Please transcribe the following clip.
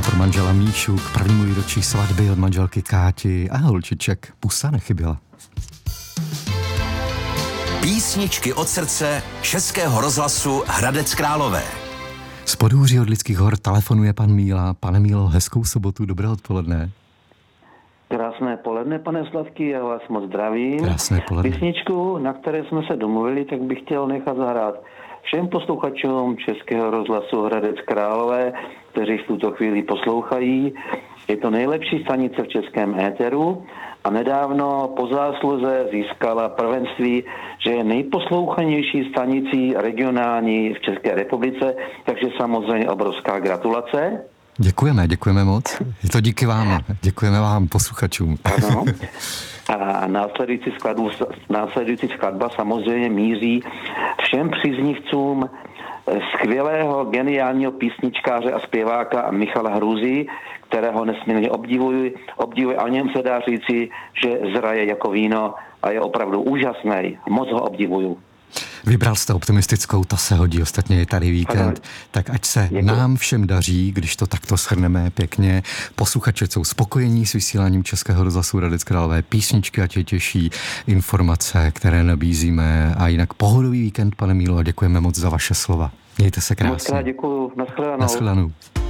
pro manžela Míšu k prvnímu výročí svatby od manželky Káti a holčiček pusa nechyběla. Písničky od srdce Českého rozhlasu Hradec Králové. Z Podhůří od Lidských hor telefonuje pan Míla. Pane Mílo, hezkou sobotu, dobré odpoledne. Krásné poledne, pane Slavky, já vás moc zdravím. Krásné poledne. Písničku, na které jsme se domluvili, tak bych chtěl nechat zahrát všem posluchačům Českého rozhlasu Hradec Králové, kteří v tuto chvíli poslouchají. Je to nejlepší stanice v českém éteru a nedávno po zásluze získala prvenství, že je nejposlouchanější stanicí regionální v České republice, takže samozřejmě obrovská gratulace. Děkujeme moc. Je to díky vám. Děkujeme vám, posluchačům. Ano. A následující skladba samozřejmě míří všem příznivcům skvělého, geniálního písničkáře a zpěváka Michala Hrůzy, kterého nesmírně obdivuji a o něm se dá říci, že zraje jako víno a je opravdu úžasný. Moc ho obdivuju. Vybral jste optimistickou, ta se hodí, ostatně je tady víkend, tak ať se nám všem daří, když to takto shrneme pěkně. Posluchači jsou spokojení s vysíláním Českého rozhlasu Hradec Králové, písničky ať je těší, informace, které nabízíme a jinak pohodový víkend, pane Mílo, a děkujeme moc za vaše slova. Mějte se krásně. Moc krát děkuju, nashledanou. Nashledanou.